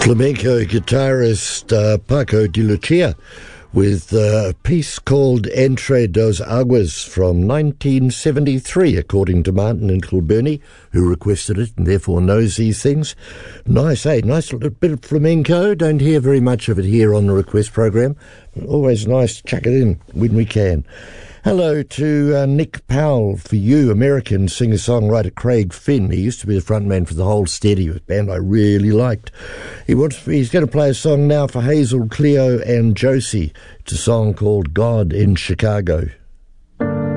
Flamenco guitarist Paco de Lucia with a piece called Entre Dos Aguas from 1973, according to Martin in Kilburney, who requested it and therefore knows these things. Nice, eh? Nice little bit of flamenco. Don't hear very much of it here on the request program. Always nice to chuck it in when we can. Hello to Nick Powell, for you, American singer-songwriter Craig Finn. He used to be the frontman for the Hold Steady, a band I really liked. He's going to play a song now for Hazel, Cleo and Josie. It's a song called God in Chicago.